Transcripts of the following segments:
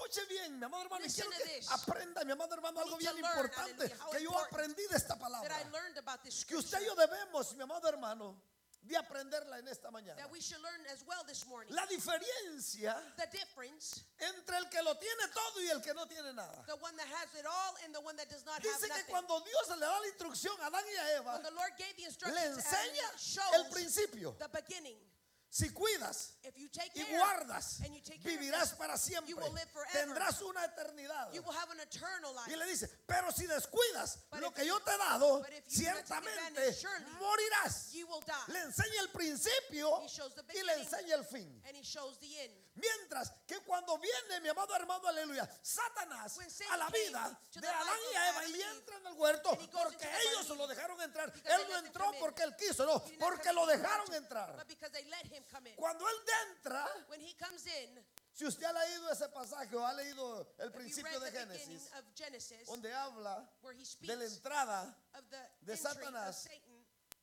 escuche bien, mi amado hermano, y Listen quiero to que this. aprenda, mi amado hermano, You algo need to bien learn, importante hallelujah, how que yo important aprendí de esta that palabra. I learned about this Que usted scripture, y yo debemos, mi amado hermano, de aprenderla en esta mañana. that we should learn as well this morning. La diferencia The difference, entre el que lo tiene todo y el que no tiene nada. the one that has it all and the one that does not have Dice que nothing. cuando Dios le da la instrucción a Adán y a Eva, When the Lord gave the le instructions, enseña and el shows principio. the beginning. Si cuidas If you take y care guardas, and you take care of vivirás this, para siempre. you will live forever. Tendrás una eternidad. You will have an eternal life. Y le dice, pero si descuidas But lo if que you- yo te he dado, but if you do not take ciertamente advantage, surely morirás. You will die. Le enseña el principio He shows the y le beginning. enseña el fin. And he shows the end. Mientras que cuando viene, mi amado hermano, aleluya, Satanás When Satan a la came vida to de the Adán life y of Eva Adam y and Eve, entra en el huerto and he goes porque into the ellos garden lo dejaron entrar. because Él they no let him entró come in. porque él quiso, no, He did not porque come lo in dejaron to, entrar. but because they let him come in. Cuando él entra, When he comes in, si usted ha leído ese pasaje o ha leído el if you principio read de the beginning Génesis, of Genesis, donde habla where he de la speaks entrada of the de entry of Satanás Satan,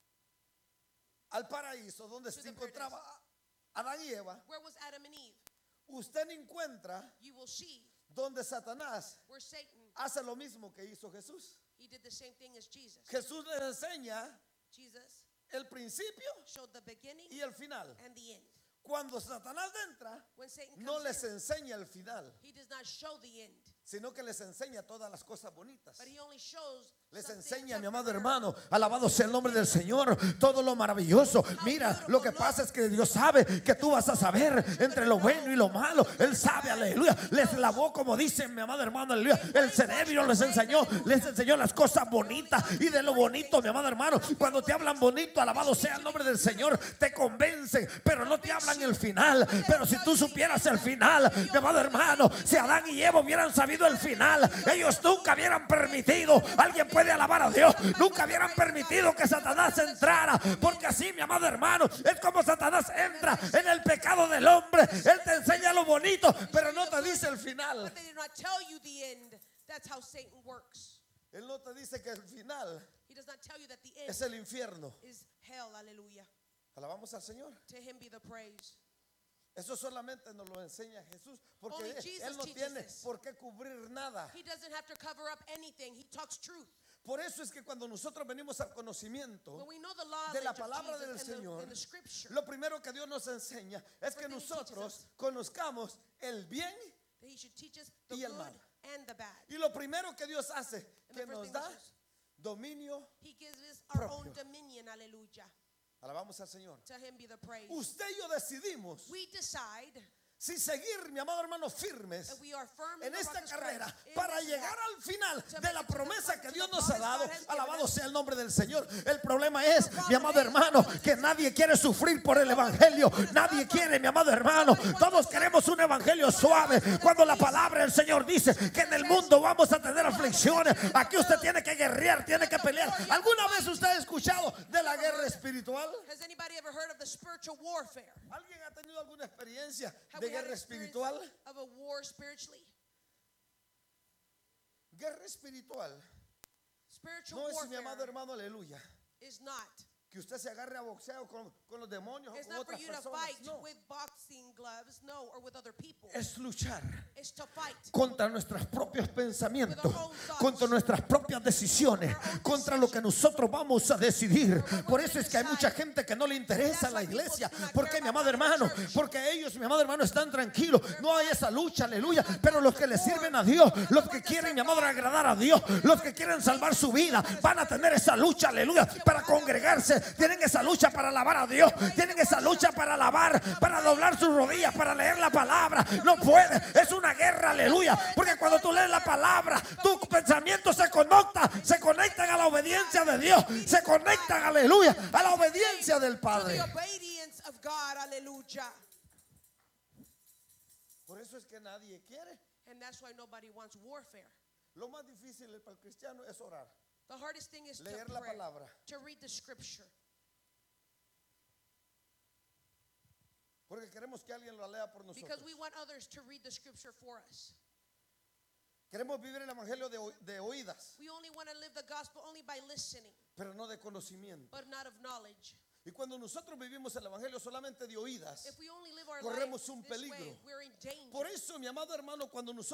al paraíso donde To se the encontraba Adán y Eva, where was Adam and Eve? usted encuentra You will see donde Satanás where Satan, hace lo mismo que hizo Jesús. he did the same thing as Jesus. Jesús les enseña Jesus el principio showed the beginning y el final. and the end. Cuando Satanás entra, When Satan no comes les in, enseña el final, he does not show the end, sino que les enseña todas las cosas bonitas. but he only shows Les some enseña, things mi of amado her. hermano, alabado sea el nombre del Señor, todo lo maravilloso. Mira, lo que pasa es que Dios sabe que tú vas a saber entre lo bueno y lo malo. Él sabe, aleluya. Les lavó, como dice mi amado hermano, aleluya, el cerebro, les enseñó las cosas bonitas. Y de lo bonito, mi amado hermano, cuando te hablan bonito, alabado sea el nombre del Señor, te convencen, pero no te hablan el final. Pero si tú supieras el final, mi amado hermano, si Adán y Eva hubieran sabido el final, ellos nunca hubieran permitido. Alguien puede alabar a Dios, nunca hubieran permitido que Satanás entrara, porque así, mi amado hermano, es como Satanás entra en el pecado del hombre. Él te enseña lo bonito, pero no te dice el final. But they did not tell you the end. That's how Satan works. Él no te dice que el final He does not tell you that the end es el infierno. is hell. Hallelujah. Alabamos al Señor. To him be the praise. Eso solamente nos lo enseña Jesús, porque Only Jesus Él no teaches tiene this. por qué cubrir nada. He doesn't have to cover up anything. He talks truth. Por eso es que cuando nosotros venimos al conocimiento When we know the law de la of palabra del Jesus Señor, and the scripture, lo primero que Dios nos enseña es que First thing he teaches nosotros us. conozcamos el bien that he should teach us the y el good mal. and the bad. y lo primero que Dios hace And the que first nos thing da he does, dominio. he gives us our propio. own dominion. Hallelujah. Alabamos al Señor. To him be the praise. Usted y yo decidimos We decide si seguir, mi amado hermano, firmes that we are firm en the esta rock of carrera Christ, in para this llegar walk. al final To de make la it to the promesa front, que to Dios the nos ha promise dado. God has given Alabado us. sea el nombre del Señor. El problema es, The mi amado problem is, hermano, que nadie quiere sufrir por el evangelio. Nadie quiere, mi amado hermano. Todos queremos un evangelio suave. Cuando la palabra del Señor dice que en el mundo vamos a tener aflicciones, aquí usted tiene que guerrear, tiene que pelear. ¿Alguna vez usted ha escuchado de la guerra espiritual? Has anybody ever heard of the spiritual warfare? ¿Alguien ha tenido alguna experiencia Have de we had guerra experience espiritual? of a war spiritually? Guerra espiritual Spiritual no es, mi amado warfare hermano, aleluya, is not. que usted se agarre a boxeo con los demonios o It's con not for otras you to personas. fight No, with boxing gloves, no, or with other people. es luchar It's to fight contra nuestros propios pensamientos, contra nuestras propias decisiones, contra lo que nosotros vamos a decidir. Por eso es que hay mucha gente que no le interesa la iglesia. ¿Por qué, mi amado hermano? Porque ellos, mi amado hermano, están tranquilos. No hay esa lucha, aleluya. Pero los que le sirven a Dios, los que quieren, mi amado, agradar a Dios, los que quieren salvar su vida, van a tener esa lucha, aleluya, para congregarse. Tienen esa lucha para alabar a Dios. Tienen esa lucha para alabar, para doblar sus rodillas, para leer la palabra. No puede. Es una guerra, aleluya. Porque cuando tú lees la palabra, tus pensamientos se conectan a la obediencia de Dios. Se conectan, aleluya, a la obediencia del to the Padre. obedience of God. Hallelujah. Por eso es que nadie quiere. And that's why nobody wants warfare. Lo más difícil para el cristiano es orar, The hardest thing is to leer la pray, palabra. to read the scripture. Porque queremos que alguien lo lea por nosotros. Because we want others to read the scripture for us. Queremos vivir el evangelio de oídas, We only want to live the gospel only by listening, pero no de conocimiento. but not of knowledge. Y cuando nosotros vivimos el evangelio solamente de oídas, If we only live our corremos lives un this way, peligro. we're in danger. Por eso, mi amado hermano, cuando nosotros